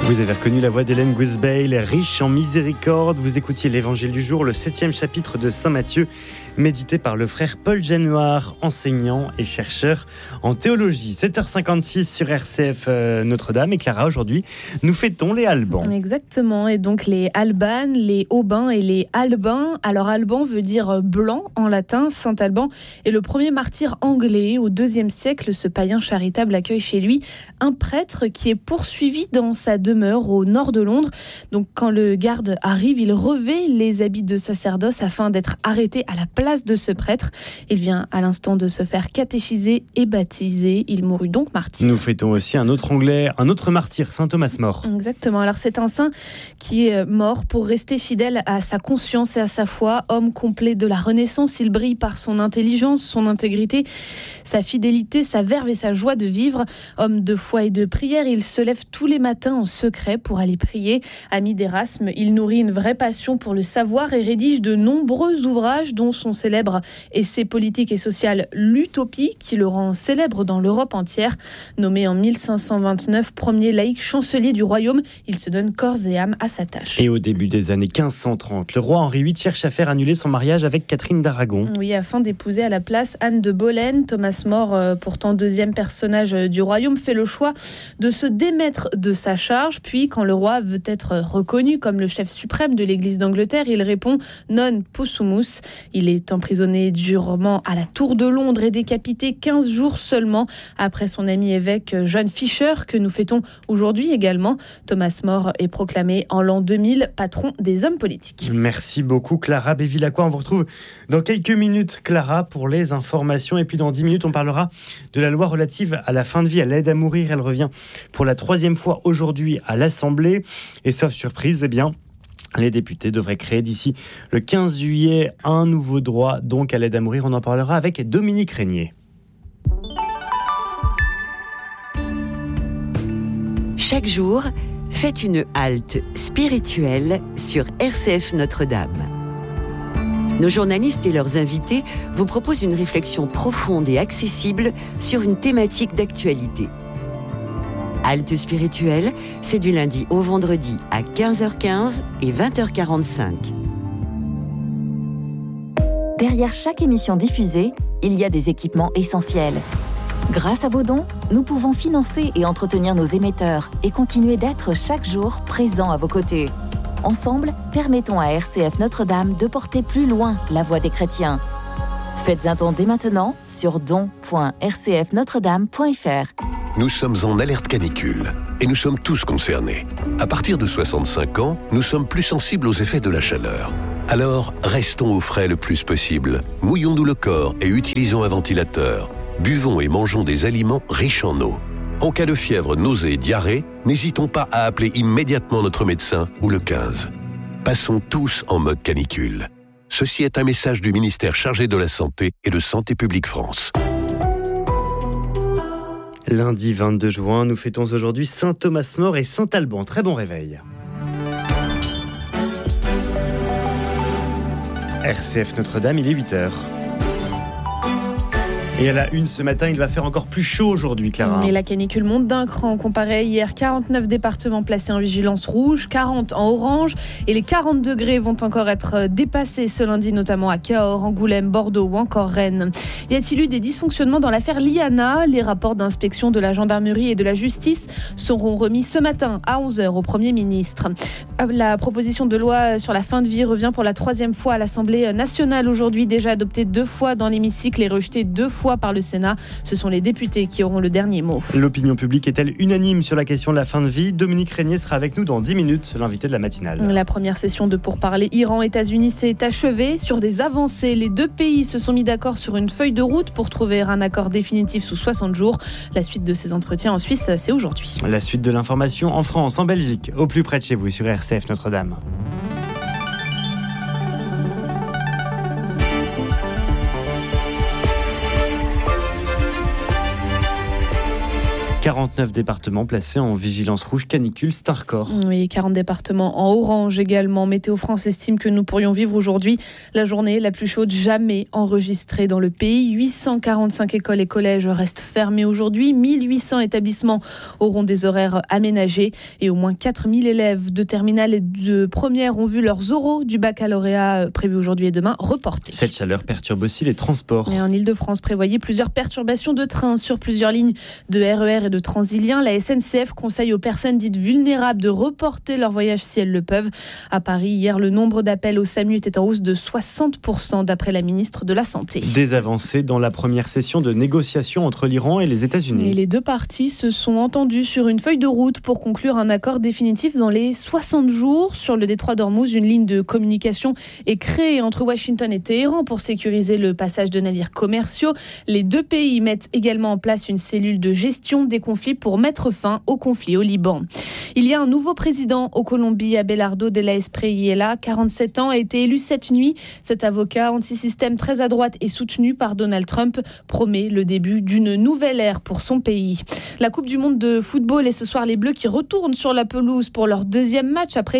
Vous avez reconnu la voix d'Hélène Gousbeil, riche en miséricorde. Vous écoutiez l'Évangile du jour, le 7e chapitre de Saint Matthieu, médité par le frère Paul Januard, enseignant et chercheur en théologie. 7h56 sur RCF Notre-Dame. Et Clara, aujourd'hui, nous fêtons les Albans. Exactement, et donc les Albanes, les Aubins et les Albins. Alors Alban veut dire blanc en latin. Saint Alban est le premier martyr anglais. Au IIe siècle, ce païen charitable accueille chez lui un prêtre qui est poursuivi dans sa demeure au nord de Londres. Donc quand le garde arrive, il revêt les habits de sacerdoce afin d'être arrêté à la place de ce prêtre. Il vient à l'instant de se faire catéchiser et baptiser. Il mourut donc martyr. Nous fêtons aussi un autre martyr, saint Thomas More. Exactement. Alors c'est un saint qui est mort pour rester fidèle à sa conscience et à sa foi. Homme complet de la Renaissance, il brille par son intelligence, son intégrité, sa fidélité, sa verve et sa joie de vivre. Homme de foi et de prière, il se lève tous les matins en secret pour aller prier. Ami d'Erasme, il nourrit une vraie passion pour le savoir et rédige de nombreux ouvrages dont son célèbre essai politique et social L'Utopie, qui le rend célèbre dans l'Europe entière. Nommé en 1529 premier laïc chancelier du royaume, il se donne corps et âme à sa tâche. Et au début des années 1530, le roi Henri VIII cherche à faire annuler son mariage avec Catherine d'Aragon. Oui, afin d'épouser à la place Anne de Boleyn. Thomas More, pourtant deuxième personnage du royaume, fait le choix de se démettre de sa charge. Puis, quand le roi veut être reconnu comme le chef suprême de l'Église d'Angleterre, il répond « non possumus ». Il est emprisonné durement à la Tour de Londres et décapité 15 jours seulement après son ami évêque John Fisher, que nous fêtons aujourd'hui également. Thomas More est proclamé en l'an 2000 patron des hommes politiques. Merci beaucoup Clara Bévilacqua. On vous retrouve dans quelques minutes, Clara, pour les informations. Et puis dans 10 minutes, on parlera de la loi relative à la fin de vie, à l'aide à mourir. Elle revient pour la 3e fois aujourd'hui à l'Assemblée. Et sauf surprise, les députés devraient créer d'ici le 15 juillet un nouveau droit donc à l'aide à mourir. On en parlera avec Dominique Régnier. Chaque jour, faites une halte spirituelle sur RCF Notre-Dame. Nos journalistes et leurs invités vous proposent une réflexion profonde et accessible sur une thématique d'actualité. Halte spirituelle, c'est du lundi au vendredi à 15h15 et 20h45. Derrière chaque émission diffusée, il y a des équipements essentiels. Grâce à vos dons, nous pouvons financer et entretenir nos émetteurs et continuer d'être chaque jour présents à vos côtés. Ensemble, permettons à RCF Notre-Dame de porter plus loin la voix des chrétiens. Faites un don dès maintenant sur don.rcfnotredame.fr. Nous sommes en alerte canicule et nous sommes tous concernés. À partir de 65 ans, nous sommes plus sensibles aux effets de la chaleur. Alors, restons au frais le plus possible. Mouillons-nous le corps et utilisons un ventilateur. Buvons et mangeons des aliments riches en eau. En cas de fièvre, nausées et diarrhée, n'hésitons pas à appeler immédiatement notre médecin ou le 15. Passons tous en mode canicule. Ceci est un message du ministère chargé de la Santé et de Santé publique France. Lundi 22 juin, nous fêtons aujourd'hui saint Thomas More et saint Alban. Très bon réveil. RCF Notre-Dame, il est 8h. Et à la une ce matin, il va faire encore plus chaud aujourd'hui, Clara. Mais la canicule monte d'un cran comparé à hier. 49 départements placés en vigilance rouge, 40 en orange. Et les 40 degrés vont encore être dépassés ce lundi, notamment à Cahors, Angoulême, Bordeaux ou encore Rennes. Y a-t-il eu des dysfonctionnements dans l'affaire Liana ? Les rapports d'inspection de la gendarmerie et de la justice seront remis ce matin à 11h au Premier ministre. La proposition de loi sur la fin de vie revient pour la 3e fois à l'Assemblée nationale aujourd'hui, déjà adoptée 2 fois dans l'hémicycle et rejetée 2 fois par le Sénat. Ce sont les députés qui auront le dernier mot. L'opinion publique est-elle unanime sur la question de la fin de vie ? Dominique Régnier sera avec nous dans 10 minutes, l'invité de la matinale. La première session de pourparlers Iran-États-Unis s'est achevée sur des avancées. Les 2 pays se sont mis d'accord sur une feuille de route pour trouver un accord définitif sous 60 jours. La suite de ces entretiens en Suisse, c'est aujourd'hui. La suite de l'information en France, en Belgique, au plus près de chez vous sur RCF Notre-Dame. 49 départements placés en vigilance rouge canicule, c'est un record. Oui, 40 départements en orange également. Météo France estime que nous pourrions vivre aujourd'hui la journée la plus chaude jamais enregistrée dans le pays. 845 écoles et collèges restent fermés aujourd'hui. 1800 établissements auront des horaires aménagés et au moins 4000 élèves de terminale et de première ont vu leurs oraux du baccalauréat prévus aujourd'hui et demain reportés. Cette chaleur perturbe aussi les transports. Et en Ile-de-France, prévoyez plusieurs perturbations de trains sur plusieurs lignes de RER et de Transilien. La SNCF conseille aux personnes dites vulnérables de reporter leur voyage si elles le peuvent. À Paris, hier, le nombre d'appels au SAMU était en hausse de 60% d'après la ministre de la Santé. Des avancées dans la première session de négociation entre l'Iran et les États-Unis. Et les deux parties se sont entendues sur une feuille de route pour conclure un accord définitif dans les 60 jours. Sur le détroit d'Ormuz, une ligne de communication est créée entre Washington et Téhéran pour sécuriser le passage de navires commerciaux. Les deux pays mettent également en place une cellule de gestion des conflits pour mettre fin au conflit au Liban. Il y a un nouveau président au Colombie, Abelardo de la Espriella, 47 ans, a été élu cette nuit. Cet avocat anti-système très à droite et soutenu par Donald Trump promet le début d'une nouvelle ère pour son pays. La Coupe du Monde de football et ce soir les Bleus qui retournent sur la pelouse pour leur deuxième match après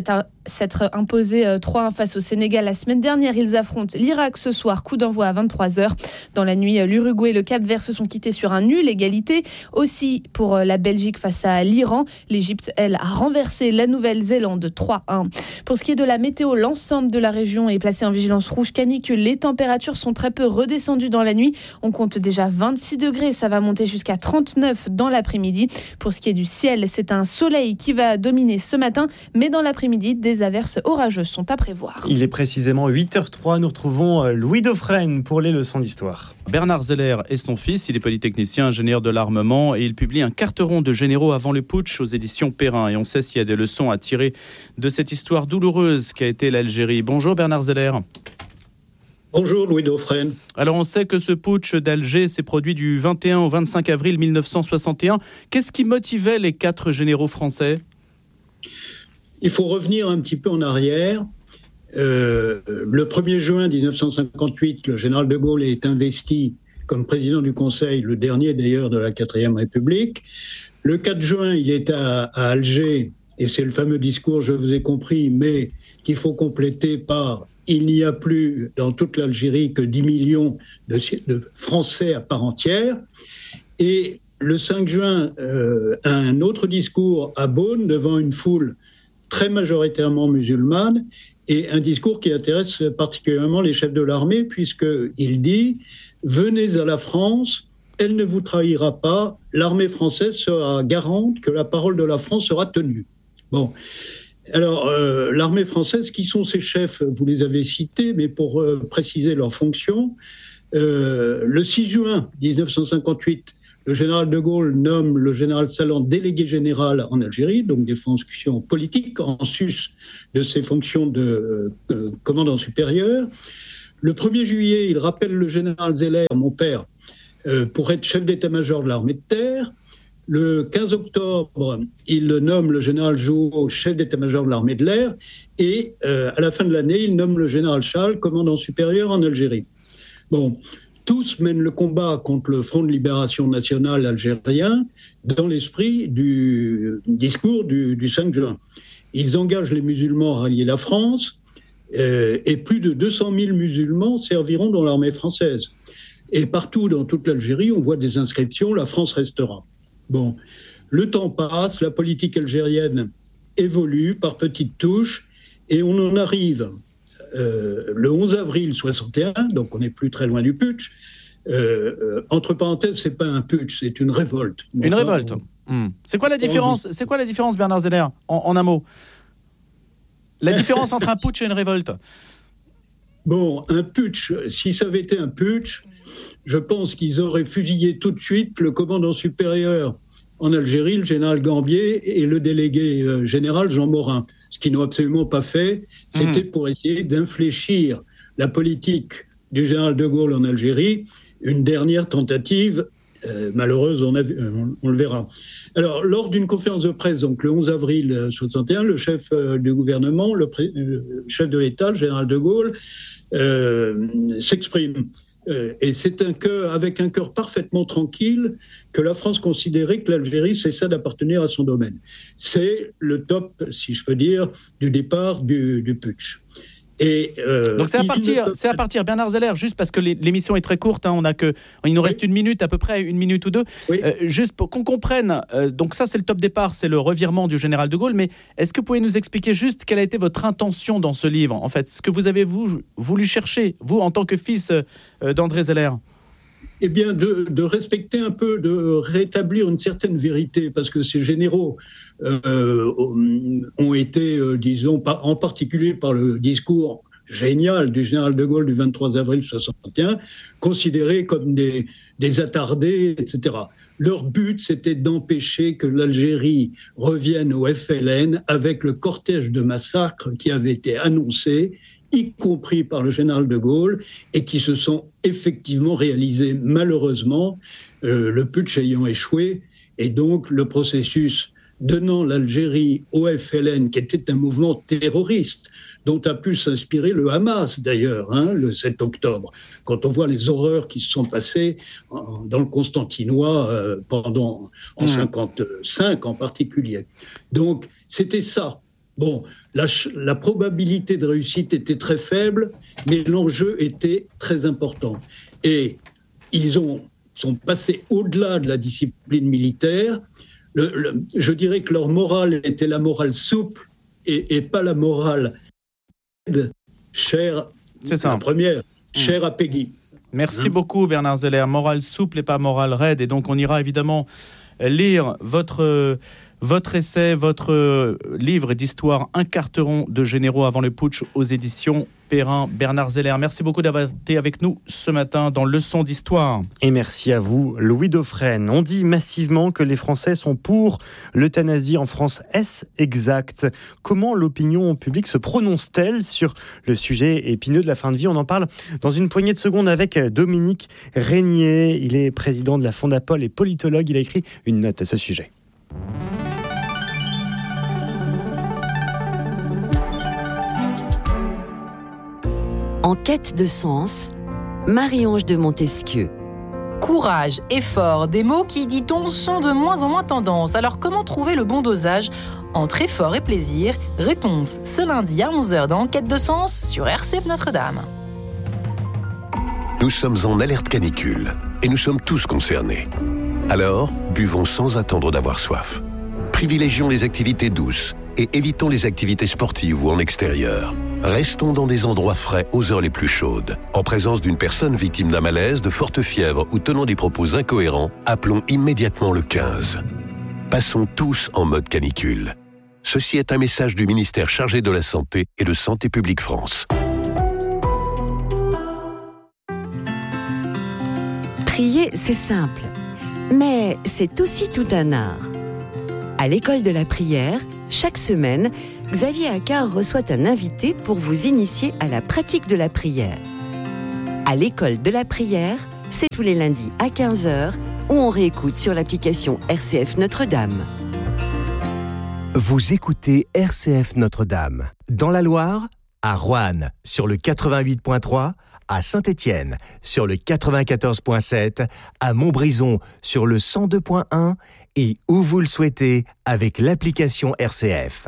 s'être imposé 3-1 face au Sénégal la semaine dernière. Ils affrontent l'Irak ce soir, coup d'envoi à 23h. Dans la nuit, l'Uruguay et le Cap-Vert se sont quittés sur un nul, égalité. Aussi pour la Belgique face à l'Iran. L'Égypte, elle, a renversé la Nouvelle-Zélande 3-1. Pour ce qui est de la météo, l'ensemble de la région est placé en vigilance rouge canicule. Les températures sont très peu redescendues dans la nuit. On compte déjà 26 degrés, ça va monter jusqu'à 39 dans l'après-midi. Pour ce qui est du ciel, c'est un soleil qui va dominer ce matin, mais dans l'après-midi, des averses orageuses sont à prévoir. Il est précisément 8h03, nous retrouvons Louis Dauphren pour les leçons d'histoire. Bernard Zeller est son fils, il est polytechnicien, ingénieur de l'armement et il publie un carteron de généraux avant le putsch aux éditions Perrin. Et on sait s'il y a des leçons à tirer de cette histoire douloureuse qu'a été l'Algérie. Bonjour Bernard Zeller. Bonjour Louis Dauphren. Alors on sait que ce putsch d'Alger s'est produit du 21 au 25 avril 1961. Qu'est-ce qui motivait les 4 généraux français ? Il faut revenir un petit peu en arrière. Le 1er juin 1958, le général de Gaulle est investi comme président du Conseil, le dernier d'ailleurs de la 4e République. Le 4 juin, il est à Alger, et c'est le fameux discours « Je vous ai compris », mais qu'il faut compléter par « Il n'y a plus dans toute l'Algérie que 10 millions de Français à part entière ». Et le 5 juin, un autre discours à Beaune devant une foule très majoritairement musulmane, et un discours qui intéresse particulièrement les chefs de l'armée, puisqu'il dit « Venez à la France, elle ne vous trahira pas, l'armée française sera garante que la parole de la France sera tenue ». Bon, alors l'armée française, qui sont ses chefs? Vous les avez cités, mais pour préciser leurs fonctions, le 6 juin 1958, le général de Gaulle nomme le général Salan délégué général en Algérie, donc des fonctions politiques en sus de ses fonctions de commandant supérieur. Le 1er juillet, il rappelle le général Zeller, mon père, pour être chef d'état-major de l'armée de terre. Le 15 octobre, il nomme le général Jouot chef d'état-major de l'armée de l'air. Et à la fin de l'année, il nomme le général Charles commandant supérieur en Algérie. Bon, tous mènent le combat contre le Front de libération nationale algérien dans l'esprit du discours du 5 juin. Ils engagent les musulmans à rallier la France et plus de 200 000 musulmans serviront dans l'armée française. Et partout dans toute l'Algérie, on voit des inscriptions « La France restera ». Bon, le temps passe, la politique algérienne évolue par petites touches et on en arrive le 11 avril 61, donc on n'est plus très loin du putsch. Entre parenthèses, c'est pas un putsch, c'est une révolte. Une révolte. C'est quoi la différence ? C'est quoi la différence, Bernard Zeller, en un mot ? La différence entre un putsch et une révolte ? Bon, un putsch, si ça avait été un putsch, je pense qu'ils auraient fusillé tout de suite le commandant supérieur en Algérie, le général Gambier, et le délégué général Jean Morin. Ce qu'ils n'ont absolument pas fait, c'était pour essayer d'infléchir la politique du général de Gaulle en Algérie. Une dernière tentative, malheureuse, on le verra. Alors, lors d'une conférence de presse, donc le 11 avril 61, le chef du gouvernement, le chef de l'État, le général de Gaulle, s'exprime. Et c'est avec un cœur parfaitement tranquille que la France considérait que l'Algérie cessa d'appartenir à son domaine. C'est le top, si je peux dire, du départ du putsch. Donc c'est à partir, Bernard Zeller, juste parce que l'émission est très courte, il nous reste 1 minute à peu près, 1 minute ou 2, juste pour qu'on comprenne, donc ça c'est le top départ, c'est le revirement du général de Gaulle, mais est-ce que vous pouvez nous expliquer juste quelle a été votre intention dans ce livre, en fait, ce que vous avez voulu chercher, vous en tant que fils d'André Zeller? Eh bien, de respecter un peu, de rétablir une certaine vérité, parce que ces généraux ont été, disons, en particulier par le discours génial du général de Gaulle du 23 avril 1961, considérés comme des attardés, etc. Leur but, c'était d'empêcher que l'Algérie revienne au FLN avec le cortège de massacres qui avait été annoncé, y compris par le général de Gaulle, et qui se sont effectivement réalisés malheureusement, le putsch ayant échoué, et donc le processus donnant l'Algérie au FLN, qui était un mouvement terroriste, dont a pu s'inspirer le Hamas d'ailleurs, le 7 octobre, quand on voit les horreurs qui se sont passées dans le Constantinois en 1955 en particulier. Donc c'était ça. Bon, la probabilité de réussite était très faible, mais l'enjeu était très important. Et ils sont passés au-delà de la discipline militaire. Je dirais que leur morale était la morale souple et pas la morale chère, la première, chère à Peggy. Merci beaucoup Bernard Zeller. Morale souple et pas morale raide. Et donc on ira évidemment lire votre essai, votre livre d'histoire, Un carteron de généraux avant le putsch aux éditions Perrin. Bernard Zeller, merci beaucoup d'avoir été avec nous ce matin dans Leçon d'Histoire. Et merci à vous, Louis Dauphren. On dit massivement que les Français sont pour l'euthanasie en France. Est-ce exact ? Comment l'opinion publique se prononce-t-elle sur le sujet épineux de la fin de vie ? On en parle dans une poignée de secondes avec Dominique Régnier. Il est président de la Fondapol et politologue. Il a écrit une note à ce sujet. En quête de sens, Marie-Ange de Montesquieu. Courage, effort, des mots qui, dit-on, sont de moins en moins tendance. Alors comment trouver le bon dosage entre effort et plaisir ? Réponse ce lundi à 11h dans Quête de sens sur RCF Notre-Dame. Nous sommes en alerte canicule et nous sommes tous concernés. Alors, buvons sans attendre d'avoir soif. Privilégions les activités douces et évitons les activités sportives ou en extérieur. Restons dans des endroits frais aux heures les plus chaudes. En présence d'une personne victime d'un malaise, de forte fièvre ou tenant des propos incohérents, appelons immédiatement le 15. Passons tous en mode canicule. Ceci est un message du ministère chargé de la Santé et de Santé publique France. Prier, c'est simple, mais c'est aussi tout un art. À l'école de la prière, chaque semaine, Xavier Accard reçoit un invité pour vous initier à la pratique de la prière. À l'école de la prière, c'est tous les lundis à 15h, où on réécoute sur l'application RCF Notre-Dame. Vous écoutez RCF Notre-Dame. Dans la Loire, à Roanne, sur le 88.3, à Saint-Étienne, sur le 94.7, à Montbrison, sur le 102.1 et où vous le souhaitez avec l'application RCF.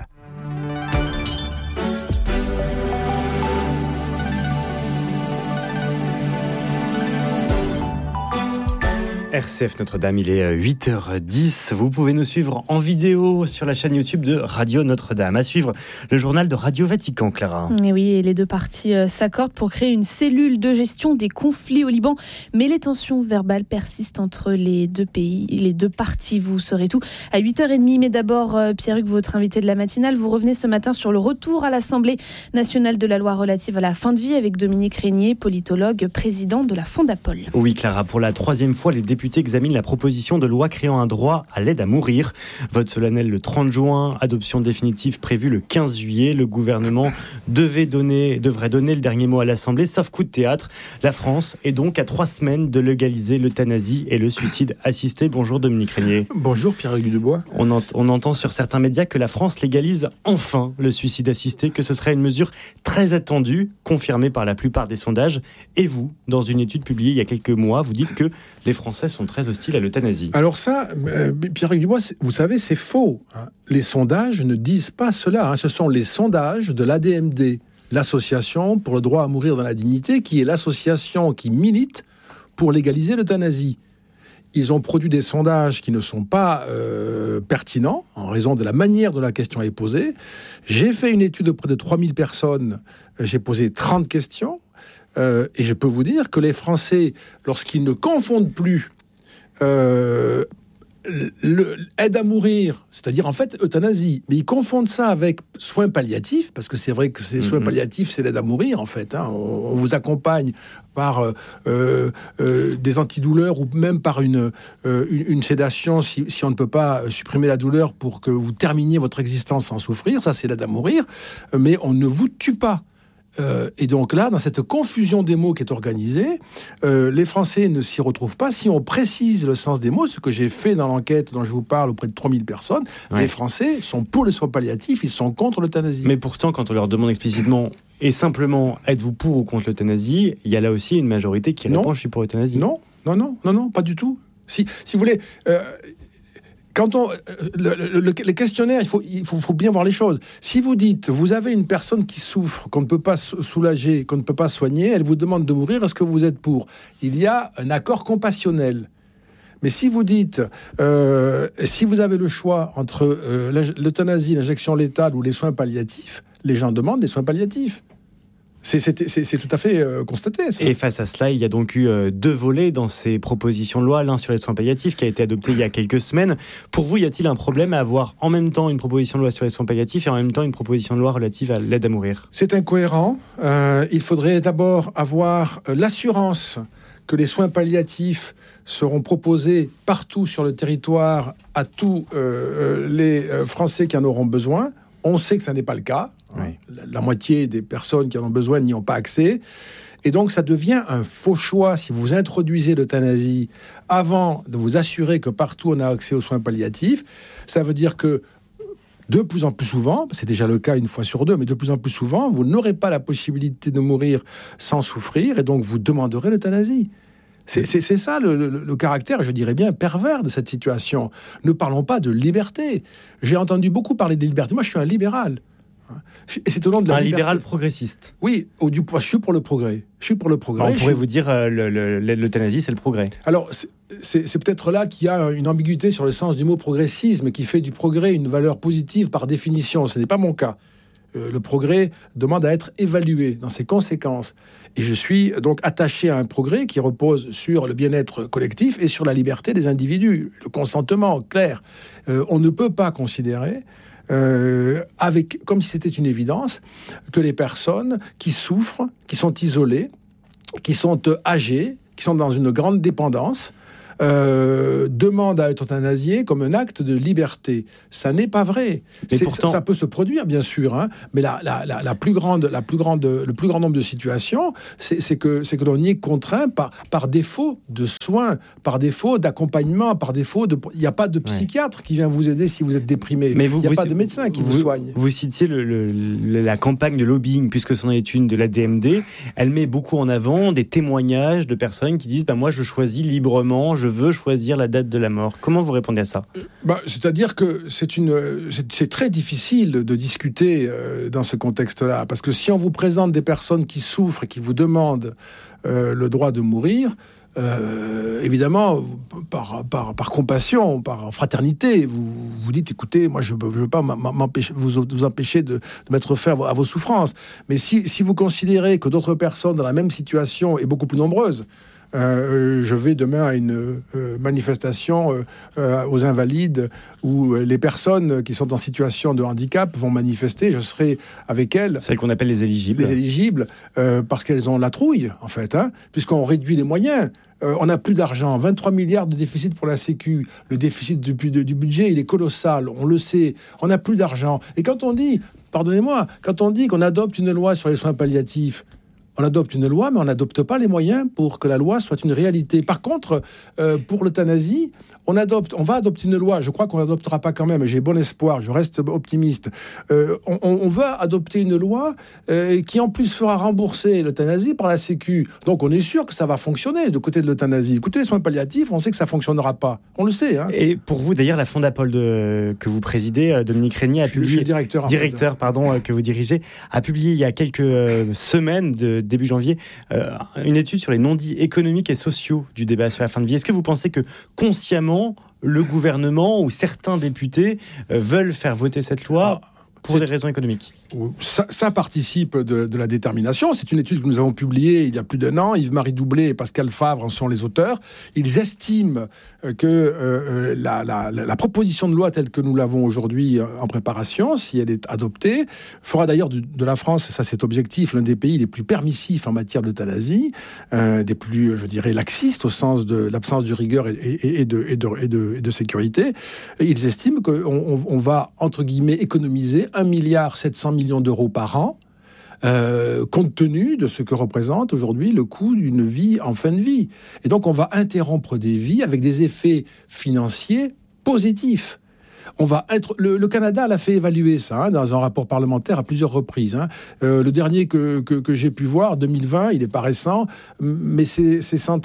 RCF Notre-Dame, il est 8h10. Vous pouvez nous suivre en vidéo sur la chaîne YouTube de Radio Notre-Dame. À suivre le journal de Radio Vatican, Clara. Et oui, et les deux parties s'accordent pour créer une cellule de gestion des conflits au Liban. Mais les tensions verbales persistent entre les deux pays, les deux parties. Vous saurez tout à 8h30. Mais d'abord, Pierre-Hugues, votre invité de la matinale, vous revenez ce matin sur le retour à l'Assemblée nationale de la loi relative à la fin de vie avec Dominique Régnier, politologue, président de la Fondapol. Oui, Clara, pour la troisième fois, les députés députés examinent la proposition de loi créant un droit à l'aide à mourir. Vote solennel le 30 juin, adoption définitive prévue le 15 juillet. Le gouvernement devrait donner le dernier mot à l'Assemblée, sauf coup de théâtre. La France est donc à 3 semaines de légaliser l'euthanasie et le suicide assisté. Bonjour Dominique Régnier. Bonjour Pierre-Hugues Dubois. On entend sur certains médias que la France légalise enfin le suicide assisté, que ce serait une mesure très attendue, confirmée par la plupart des sondages. Et vous, dans une étude publiée il y a quelques mois, vous dites que les Français sont très hostiles à l'euthanasie. Alors ça, Pierre-Hugues Dubois, vous savez, c'est faux. Les sondages ne disent pas cela. Ce sont les sondages de l'ADMD, l'Association pour le droit à mourir dans la dignité, qui est l'association qui milite pour légaliser l'euthanasie. Ils ont produit des sondages qui ne sont pas pertinents en raison de la manière dont la question est posée. J'ai fait une étude auprès de 3000 personnes. J'ai posé 30 questions. Et je peux vous dire que les Français, lorsqu'ils ne confondent plus aide à mourir, c'est-à-dire en fait euthanasie, mais ils confondent ça avec soins palliatifs, parce que c'est vrai que ces soins palliatifs, c'est l'aide à mourir en fait. On vous accompagne par des antidouleurs ou même par une sédation si on ne peut pas supprimer la douleur pour que vous terminiez votre existence sans souffrir, ça c'est l'aide à mourir, mais on ne vous tue pas. Et donc là, dans cette confusion des mots qui est organisée, les Français ne s'y retrouvent pas. Si on précise le sens des mots, ce que j'ai fait dans l'enquête dont je vous parle auprès de 3000 personnes, les Français sont pour les soins palliatifs, ils sont contre l'euthanasie. Mais pourtant, quand on leur demande explicitement et simplement « êtes-vous pour ou contre l'euthanasie ?», il y a là aussi une majorité qui répond « je suis pour l'euthanasie ». Non, pas du tout. Si vous voulez... Quand le questionnaire, il faut bien voir les choses. Si vous dites, vous avez une personne qui souffre, qu'on ne peut pas soulager, qu'on ne peut pas soigner, elle vous demande de mourir, est-ce que vous êtes pour ? Il y a un accord compassionnel. Mais si vous dites, si vous avez le choix entre l'euthanasie, l'injection létale ou les soins palliatifs, les gens demandent des soins palliatifs. C'est tout à fait constaté. Ça. Et face à cela, il y a donc eu 2 volets dans ces propositions de loi. L'un sur les soins palliatifs qui a été adopté il y a quelques semaines. Pour vous, y a-t-il un problème à avoir en même temps une proposition de loi sur les soins palliatifs et en même temps une proposition de loi relative à l'aide à mourir ? C'est incohérent. Il faudrait d'abord avoir l'assurance que les soins palliatifs seront proposés partout sur le territoire à tous les Français qui en auront besoin. On sait que ça n'est pas le cas. Oui. La moitié des personnes qui en ont besoin n'y ont pas accès. Et donc, ça devient un faux choix si vous introduisez l'euthanasie avant de vous assurer que partout on a accès aux soins palliatifs. Ça veut dire que de plus en plus souvent, c'est déjà le cas une fois sur 2, mais de plus en plus souvent, vous n'aurez pas la possibilité de mourir sans souffrir et donc vous demanderez l'euthanasie. C'est ça le caractère, je dirais bien, pervers de cette situation. Ne parlons pas de liberté. J'ai entendu beaucoup parler de liberté. Moi, je suis un libéral. Et c'est au nom de la liberté. Libéral progressiste. Oui, je suis pour le progrès. Alors, on pourrait vous dire l'euthanasie, c'est le progrès. Alors, c'est peut-être là qu'il y a une ambiguïté sur le sens du mot progressisme qui fait du progrès une valeur positive par définition. Ce n'est pas mon cas. Le progrès demande à être évalué dans ses conséquences. Et je suis donc attaché à un progrès qui repose sur le bien-être collectif et sur la liberté des individus, le consentement clair. On ne peut pas considérer, comme si c'était une évidence, que les personnes qui souffrent, qui sont isolées, qui sont âgées, qui sont dans une grande dépendance, demande à être euthanasié comme un acte de liberté. Ça n'est pas vrai. Pourtant... Ça peut se produire, bien sûr, mais le plus grand nombre de situations, c'est que l'on y est contraint par défaut de soins, par défaut d'accompagnement, par défaut de... Il n'y a pas de psychiatre qui vient vous aider si vous êtes déprimé. Il n'y a pas de médecin qui vous soigne. Vous citiez la campagne de lobbying, puisque c'en est une de l'ADMD. Elle met beaucoup en avant des témoignages de personnes qui disent moi je choisis librement, je veux choisir la date de la mort. Comment vous répondez à ça ? C'est-à-dire que c'est très difficile de discuter dans ce contexte-là, parce que si on vous présente des personnes qui souffrent et qui vous demandent le droit de mourir, évidemment, par compassion, par fraternité, vous dites, écoutez, moi je ne veux pas vous empêcher de mettre fin à vos souffrances. Mais si vous considérez que d'autres personnes dans la même situation et beaucoup plus nombreuses Je vais demain à une manifestation aux Invalides où les personnes qui sont en situation de handicap vont manifester. Je serai avec elles. Celles qu'on appelle les éligibles. Les éligibles, parce qu'elles ont la trouille, en fait, puisqu'on réduit les moyens. On n'a plus d'argent, 23 milliards de déficit pour la Sécu. Le déficit du budget, il est colossal, on le sait. On n'a plus d'argent. Et quand on dit, pardonnez-moi, quand on dit qu'on adopte une loi sur les soins palliatifs, on adopte une loi, mais on n'adopte pas les moyens pour que la loi soit une réalité. Par contre, pour l'euthanasie, on va adopter une loi. Je crois qu'on n'adoptera pas quand même. J'ai bon espoir, je reste optimiste. On va adopter une loi qui en plus fera rembourser l'euthanasie par la Sécu. Donc on est sûr que ça va fonctionner de côté de l'euthanasie. Écoutez, les soins palliatifs, on sait que ça ne fonctionnera pas. On le sait. Et pour vous, d'ailleurs, la Fondapol que vous présidez, Dominique Régnier, a publié... directeur que vous dirigez, a publié il y a quelques semaines, début janvier, une étude sur les non-dits économiques et sociaux du débat sur la fin de vie. Est-ce que vous pensez que consciemment, le gouvernement ou certains députés veulent faire voter cette loi pour des raisons économiques? Ça participe de la détermination. C'est une étude que nous avons publiée il y a plus d'1 an. Yves-Marie Doublet et Pascal Favre en sont les auteurs. Ils estiment que la proposition de loi telle que nous l'avons aujourd'hui en préparation, si elle est adoptée, fera d'ailleurs de la France, ça c'est objectif, l'un des pays les plus permissifs en matière d'euthanasie, des plus, je dirais, laxistes au sens de l'absence de rigueur et de sécurité. Ils estiment qu'on va, entre guillemets, économiser 1,7 milliard d'euros par an, compte tenu de ce que représente aujourd'hui le coût d'une vie en fin de vie. Et donc on va interrompre des vies avec des effets financiers positifs. Le Canada l'a fait évaluer ça dans un rapport parlementaire à plusieurs reprises. Le dernier que j'ai pu voir, 2020, il n'est pas récent, mais c'est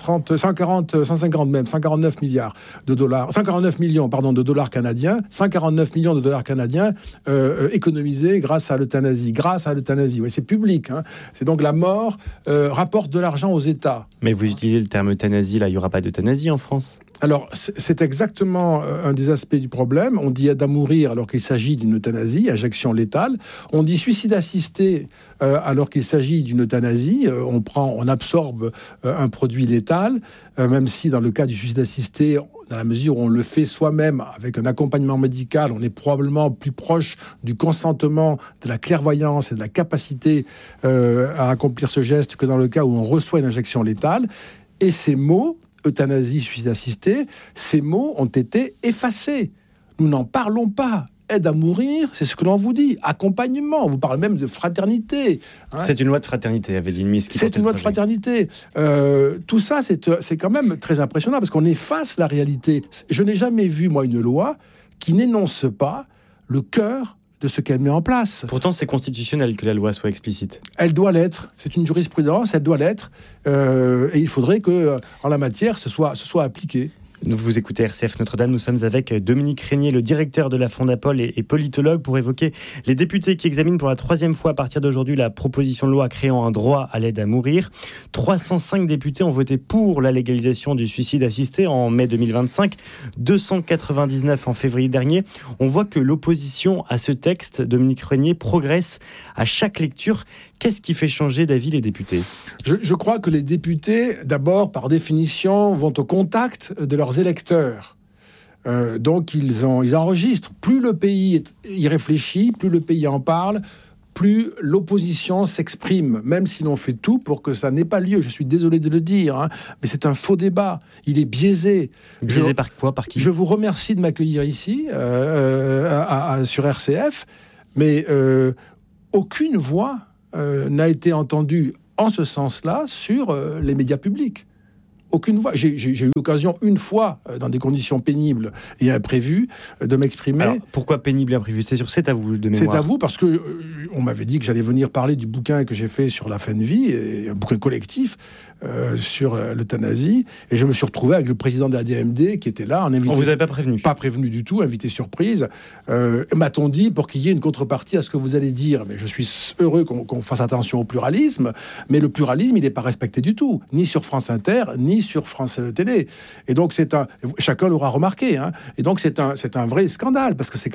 149 milliards de dollars, 149 millions de dollars canadiens, 149 millions de dollars canadiens économisés grâce à l'euthanasie. Ouais, c'est public. C'est donc la mort rapporte de l'argent aux États. Mais vous utilisez le terme euthanasie, là, il n'y aura pas d'euthanasie en France? Alors, c'est exactement un des aspects du problème. On dit aide à mourir alors qu'il s'agit d'une euthanasie, injection létale. On dit suicide assisté alors qu'il s'agit d'une euthanasie. On absorbe un produit létal, même si dans le cas du suicide assisté, dans la mesure où on le fait soi-même avec un accompagnement médical, on est probablement plus proche du consentement, de la clairvoyance et de la capacité à accomplir ce geste que dans le cas où on reçoit une injection létale. Et ces mots, euthanasie, suicide assisté, ces mots ont été effacés. Nous n'en parlons pas. Aide à mourir, c'est ce que l'on vous dit. Accompagnement, on vous parle même de fraternité. C'est une loi de fraternité, avait dit une ministre. C'est une loi de fraternité. Tout ça, c'est quand même très impressionnant parce qu'on efface la réalité. Je n'ai jamais vu, moi, une loi qui n'énonce pas le cœur de ce qu'elle met en place. Pourtant, c'est constitutionnel que la loi soit explicite. Elle doit l'être. C'est une jurisprudence, elle doit l'être. Et il faudrait que, en la matière, ce soit appliqué. Vous écoutez RCF Notre-Dame, nous sommes avec Dominique Régnier, le directeur de la Fondapol et politologue, pour évoquer les députés qui examinent pour la 3e fois à partir d'aujourd'hui la proposition de loi créant un droit à l'aide à mourir. 305 députés ont voté pour la légalisation du suicide assisté en mai 2025, 299 en février dernier. On voit que l'opposition à ce texte, Dominique Régnier, progresse à chaque lecture. Qu'est-ce qui fait changer d'avis les députés ? Je crois que les députés, d'abord, par définition, vont au contact de leurs électeurs. Donc, ils enregistrent. Plus le pays y réfléchit, plus le pays en parle, plus l'opposition s'exprime, même si l'on fait tout pour que ça n'ait pas lieu. Je suis désolé de le dire, mais c'est un faux débat. Il est biaisé. Biaisé par quoi ? Par qui ? Je vous remercie de m'accueillir ici, sur RCF, mais aucune voix n'a été entendue en ce sens-là sur les médias publics. Aucune voix. J'ai eu l'occasion une fois, dans des conditions pénibles et imprévues, de m'exprimer. Alors, pourquoi pénible et imprévu ? C'est à vous de mémoire. C'est à vous parce que on m'avait dit que j'allais venir parler du bouquin que j'ai fait sur la fin de vie, et un bouquin collectif sur l'euthanasie. Et je me suis retrouvé avec le président de la DMD qui était là, en invité. On vous avait pas prévenu ? Pas prévenu du tout, invité surprise. M'a-t-on dit pour qu'il y ait une contrepartie à ce que vous allez dire. Mais je suis heureux qu'on fasse attention au pluralisme. Mais le pluralisme, il n'est pas respecté du tout, ni sur France Inter, ni mis sur France Télé. Et donc, chacun l'aura remarqué. Hein. Et donc, c'est un vrai scandale, parce que ce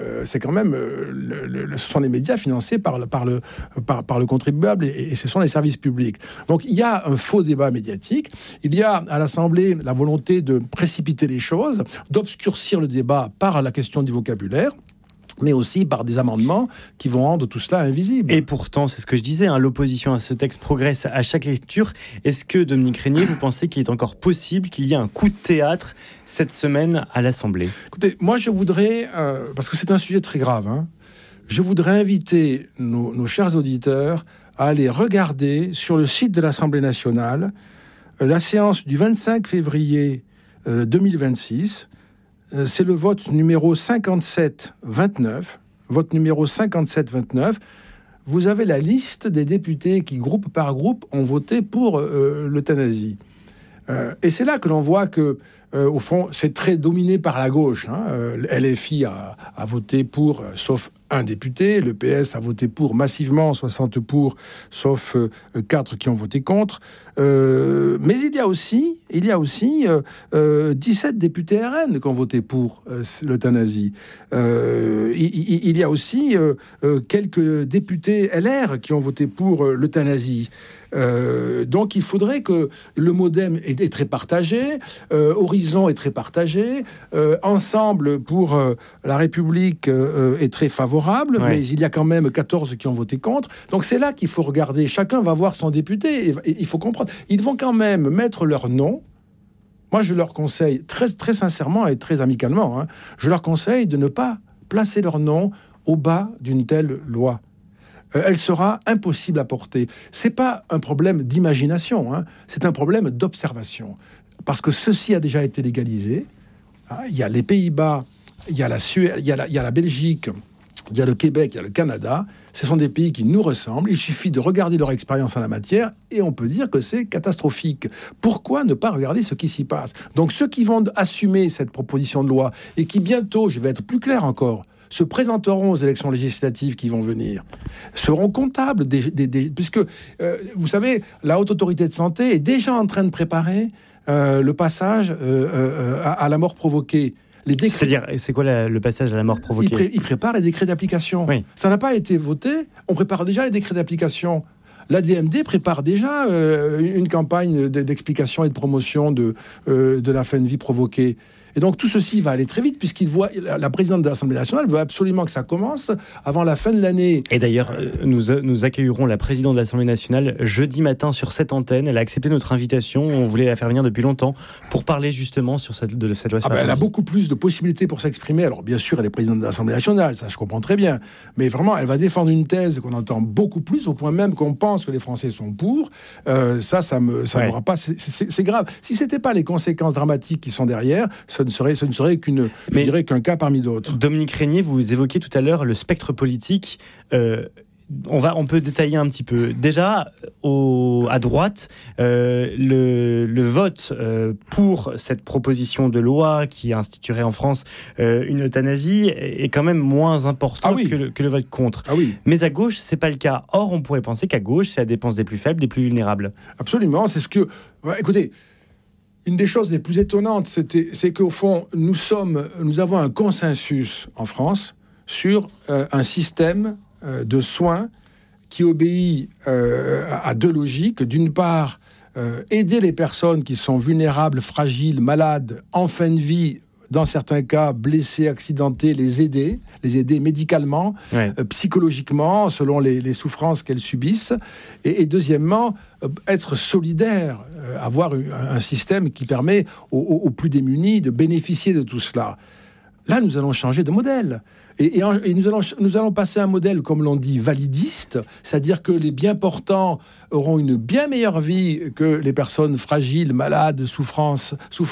sont les médias financés par le contribuable, et ce sont les services publics. Donc, il y a un faux débat médiatique. Il y a à l'Assemblée la volonté de précipiter les choses, d'obscurcir le débat par la question du vocabulaire, mais aussi par des amendements qui vont rendre tout cela invisible. Et pourtant, c'est ce que je disais, l'opposition à ce texte progresse à chaque lecture. Est-ce que, Dominique Régnier, vous pensez qu'il est encore possible qu'il y ait un coup de théâtre cette semaine à l'Assemblée ? Écoutez, moi je voudrais, parce que c'est un sujet très grave, je voudrais inviter nos chers auditeurs à aller regarder sur le site de l'Assemblée nationale la séance du 25 février 2026. C'est le vote numéro 57-29. Vote numéro 57-29. Vous avez la liste des députés qui, groupe par groupe, ont voté pour l'euthanasie. Et c'est là que l'on voit que, au fond, c'est très dominé par la gauche. LFI a voté pour, sauf un député. Le PS a voté pour massivement, 60 pour, sauf 4 qui ont voté contre. Mais il y a aussi 17 députés RN qui ont voté pour l'euthanasie. Il y a aussi quelques députés LR qui ont voté pour l'euthanasie. Donc il faudrait que le MoDem est très partagé, Horizon est très partagé, Ensemble pour la République est très favorable, ouais. Mais il y a quand même 14 qui ont voté contre. Donc c'est là qu'il faut regarder. Chacun va voir son député et il faut comprendre. Ils vont quand même mettre leur nom. Moi, je leur conseille, très, très sincèrement et très amicalement, je leur conseille de ne pas placer leur nom au bas d'une telle loi. Elle sera impossible à porter. C'est pas un problème d'imagination, c'est un problème d'observation. Parce que ceci a déjà été légalisé. Il y a les Pays-Bas, il y a la Suède, il y a la Belgique, il y a le Québec, il y a le Canada. Ce sont des pays qui nous ressemblent. Il suffit de regarder leur expérience en la matière et on peut dire que c'est catastrophique. Pourquoi ne pas regarder ce qui s'y passe ? Donc ceux qui vont assumer cette proposition de loi et qui bientôt, je vais être plus clair encore, se présenteront aux élections législatives qui vont venir, seront comptables puisque, vous savez, la Haute Autorité de Santé est déjà en train de préparer le passage à la mort provoquée. C'est-à-dire, c'est quoi le passage à la mort provoquée ? Il prépare les décrets d'application. Oui. Ça n'a pas été voté, on prépare déjà les décrets d'application. L'ADMD prépare déjà une campagne d'explication et de promotion de la fin de vie provoquée. Et donc tout ceci va aller très vite puisqu'il voit, la présidente de l'Assemblée nationale veut absolument que ça commence avant la fin de l'année. Et d'ailleurs, nous accueillerons la présidente de l'Assemblée nationale jeudi matin sur cette antenne. Elle a accepté notre invitation. On voulait la faire venir depuis longtemps pour parler justement de cette loi sur elle a beaucoup plus de possibilités pour s'exprimer. Alors bien sûr, elle est présidente de l'Assemblée nationale, ça je comprends très bien. Mais vraiment, elle va défendre une thèse qu'on entend beaucoup plus, au point même qu'on pense que les Français sont pour. Ça n'aura pas... C'est grave. Si ce n'était pas les conséquences dramatiques qui sont derrière, ce ne serait qu'un cas parmi d'autres. Dominique Régnier, vous évoquiez tout à l'heure le spectre politique. On peut détailler un petit peu. Déjà, à droite, le vote pour cette proposition de loi qui instituerait en France une euthanasie est quand même moins important que le vote contre. Mais à gauche, c'est pas le cas. Or, on pourrait penser qu'à gauche, c'est la dépense des plus faibles, des plus vulnérables. Absolument. C'est ce que... écoutez... Une des choses les plus étonnantes, c'est qu'au fond, nous avons un consensus en France sur un système de soins qui obéit à deux logiques. D'une part, aider les personnes qui sont vulnérables, fragiles, malades, en fin de vie, dans certains cas, blessés, accidentés, les aider médicalement, psychologiquement, selon les souffrances qu'elles subissent. Et deuxièmement, être solidaire, avoir un système qui permet aux plus démunis de bénéficier de tout cela. Là, nous allons changer de modèle. Et nous allons passer à un modèle, comme l'on dit, validiste, c'est-à-dire que les bien portants auront une bien meilleure vie que les personnes fragiles, malades, souffrant